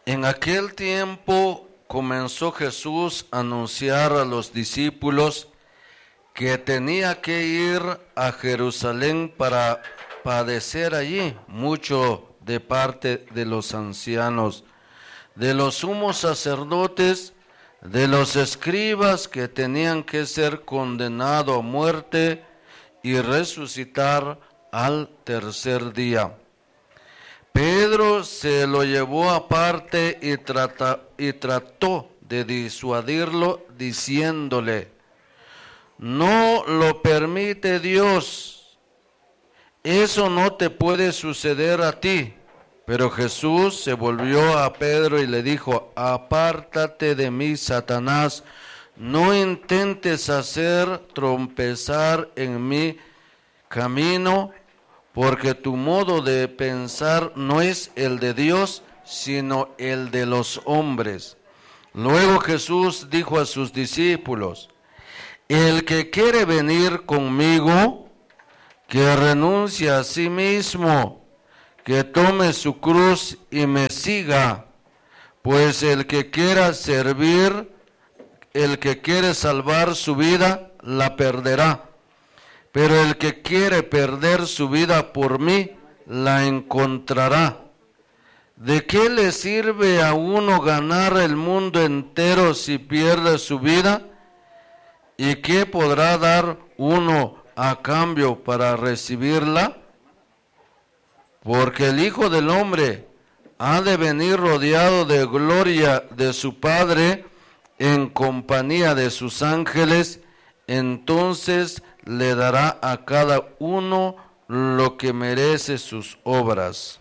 En aquel tiempo comenzó Jesús a anunciar a los discípulos que tenía que ir a Jerusalén para padecer allí mucho de parte de los ancianos, de los sumos sacerdotes, de los escribas, que tenían que ser condenados a muerte y resucitar al tercer día. Pedro se lo llevó aparte y trató de disuadirlo diciéndole: no lo permite Dios, eso no te puede suceder a ti. Pero Jesús se volvió a Pedro y le dijo: apártate de mí, Satanás, no intentes hacer tropezar en mi camino, porque tu modo de pensar no es el de Dios, sino el de los hombres. Luego Jesús dijo a sus discípulos: el que quiere venir conmigo, que renuncie a sí mismo, que tome su cruz y me siga, pues el que quiera servir, el que quiere salvar su vida, la perderá. Pero el que quiere perder su vida por mí, la encontrará. ¿De qué le sirve a uno ganar el mundo entero si pierde su vida? ¿Y qué podrá dar uno a cambio para recibirla? Porque el Hijo del Hombre ha de venir rodeado de gloria de su Padre en compañía de sus ángeles, entonces le dará a cada uno lo que merece sus obras.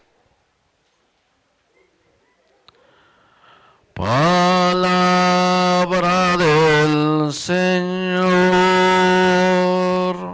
Palabra del Señor.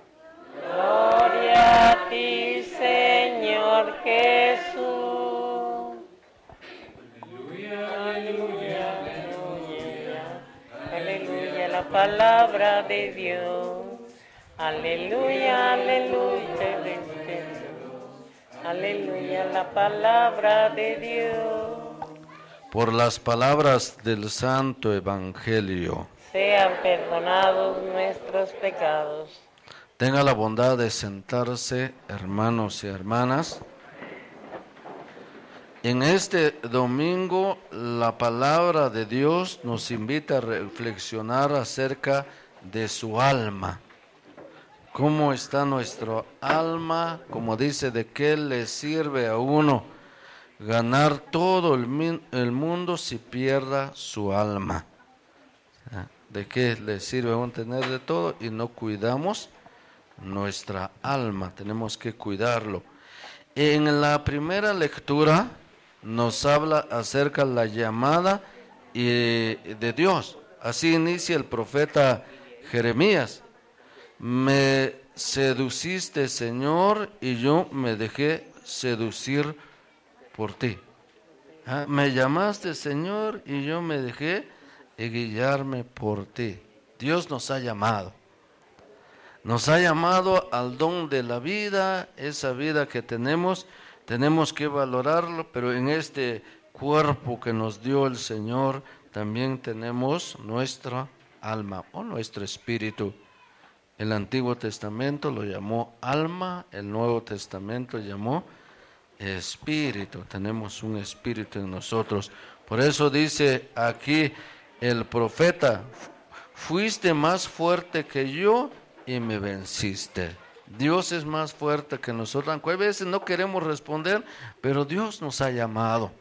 Gloria a ti, Señor Jesús. Aleluya, aleluya, aleluya. Aleluya, la palabra de Dios. Aleluya, aleluya, aleluya. Aleluya, la palabra de Dios. Por las palabras del Santo Evangelio, Sean perdonados nuestros pecados. tenga la bondad de sentarse, hermanos y hermanas. En este domingo, la palabra de Dios nos invita a reflexionar acerca de su alma. ¿Cómo está nuestro alma? Como dice, ¿de qué le sirve a uno ganar todo el mundo si pierda su alma? ¿De qué le sirve a uno tener de todo y no cuidamos nuestra alma? Tenemos que cuidarlo. En la primera lectura nos habla acerca de la llamada de Dios. Así inicia el profeta Jeremías: me seduciste, Señor, y yo me dejé seducir por ti. Me llamaste, Señor, y yo me dejé guiarme por ti. Dios nos ha llamado. Nos ha llamado al don de la vida, esa vida que tenemos que valorarlo, pero en este cuerpo que nos dio el Señor también tenemos nuestra alma o nuestro espíritu. El Antiguo Testamento lo llamó alma, el Nuevo Testamento llamó espíritu. Tenemos un espíritu en nosotros. Por eso dice aquí el profeta: fuiste más fuerte que yo y me venciste. Dios es más fuerte que nosotros, aunque a veces no queremos responder, pero Dios nos ha llamado.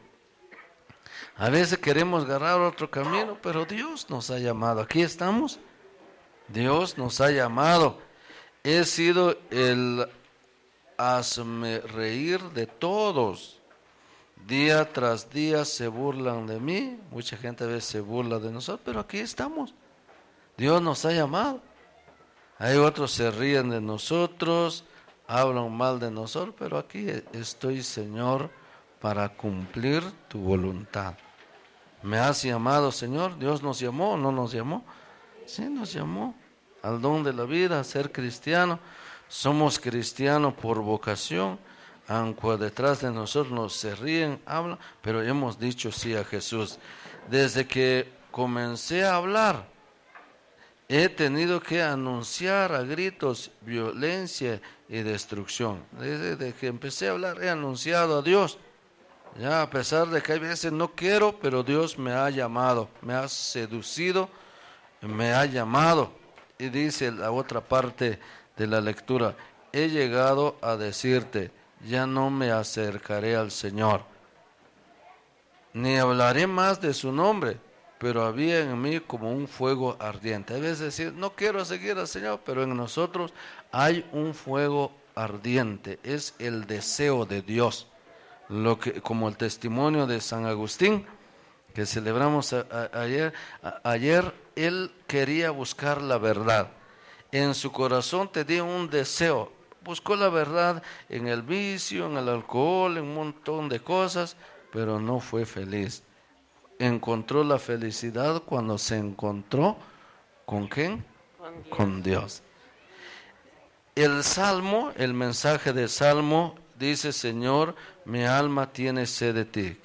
A veces queremos agarrar otro camino, pero Dios nos ha llamado. Aquí estamos. Dios nos ha llamado. He sido el hazme reír de todos. Día tras día se burlan de mí. Mucha gente a veces se burla de nosotros, pero aquí estamos. Dios nos ha llamado. Hay otros se ríen de nosotros, hablan mal de nosotros, pero aquí estoy, Señor, para cumplir tu voluntad. ¿Me has llamado, Señor? ¿Dios nos llamó o no nos llamó? Sí, nos llamó al don de la vida, a ser cristiano. Somos cristianos por vocación. aunque detrás de nosotros se ríen, hablan, pero hemos dicho sí a Jesús. Desde que comencé a hablar, he tenido que anunciar a gritos violencia y destrucción. Desde que empecé a hablar, he anunciado a Dios. Ya, a pesar de que hay veces no quiero, pero Dios me ha llamado, me ha seducido, me ha llamado. Y dice la otra parte de la lectura, he llegado a decirte, ya no me acercaré al Señor, ni hablaré más de su nombre, pero había en mí como un fuego ardiente. A veces decir, no quiero seguir al Señor, pero en nosotros hay un fuego ardiente, es el deseo de Dios. Como el testimonio de San Agustín, que celebramos ayer, él quería buscar la verdad. En su corazón tenía un deseo, buscó la verdad en el vicio, en el alcohol, en un montón de cosas, pero no fue feliz. Encontró la felicidad cuando se encontró ¿con quién? Con Dios. El Salmo, el mensaje del Salmo dice, Señor, mi alma tiene sed de ti.